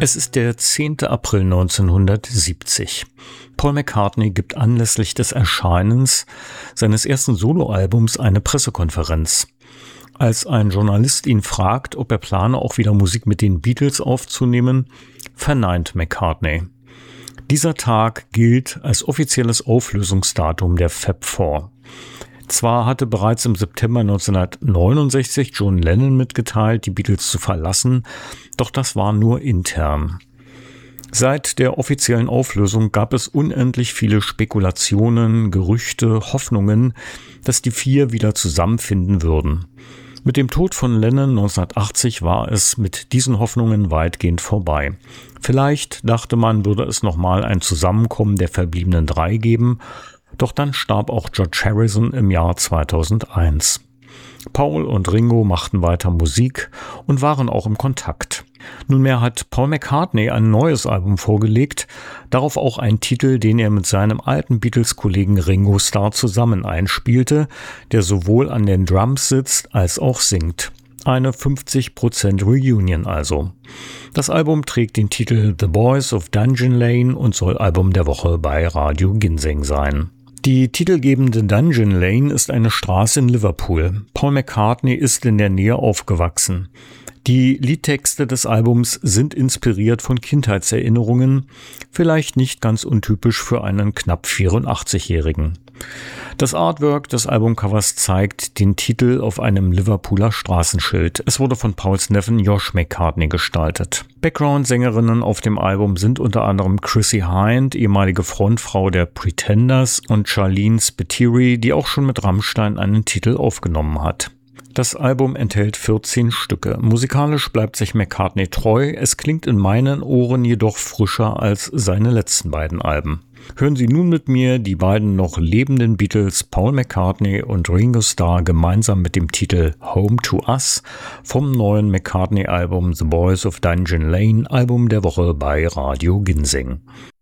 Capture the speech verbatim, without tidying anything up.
Es ist der zehnte April neunzehnhundertsiebzig. Paul McCartney gibt anlässlich des Erscheinens seines ersten Soloalbums eine Pressekonferenz. Als ein Journalist ihn fragt, ob er plane, auch wieder Musik mit den Beatles aufzunehmen, verneint McCartney. Dieser Tag gilt als offizielles Auflösungsdatum der Fab Four. Zwar hatte bereits im September neunzehnhundertneunundsechzig John Lennon mitgeteilt, die Beatles zu verlassen, doch das war nur intern. Seit der offiziellen Auflösung gab es unendlich viele Spekulationen, Gerüchte, Hoffnungen, dass die vier wieder zusammenfinden würden. Mit dem Tod von Lennon neunzehnhundertachtzig war es mit diesen Hoffnungen weitgehend vorbei. Vielleicht, dachte man, würde es nochmal ein Zusammenkommen der verbliebenen drei geben, doch dann starb auch George Harrison im Jahr zweitausendeins. Paul und Ringo machten weiter Musik und waren auch im Kontakt. Nunmehr hat Paul McCartney ein neues Album vorgelegt, darauf auch einen Titel, den er mit seinem alten Beatles-Kollegen Ringo Starr zusammen einspielte, der sowohl an den Drums sitzt als auch singt. Eine fünfzig Prozent Reunion also. Das Album trägt den Titel The Boys of Dungeon Lane und soll Album der Woche bei Radio Ginseng sein. Die titelgebende Dungeon Lane ist eine Straße in Liverpool. Paul McCartney ist in der Nähe aufgewachsen. Die Liedtexte des Albums sind inspiriert von Kindheitserinnerungen, vielleicht nicht ganz untypisch für einen knapp vierundachtzigjährigen. Das Artwork des Albumcovers zeigt den Titel auf einem Liverpooler Straßenschild. Es wurde von Pauls Neffen Josh McCartney gestaltet. Background-Sängerinnen auf dem Album sind unter anderem Chrissie Hynde, ehemalige Frontfrau der Pretenders, und Charlene Spiteri, die auch schon mit Rammstein einen Titel aufgenommen hat. Das Album enthält vierzehn Stücke. Musikalisch bleibt sich McCartney treu, es klingt in meinen Ohren jedoch frischer als seine letzten beiden Alben. Hören Sie nun mit mir die beiden noch lebenden Beatles Paul McCartney und Ringo Starr gemeinsam mit dem Titel Home to Us vom neuen McCartney-Album The Boys of Dungeon Lane, Album der Woche bei Radio Ginseng.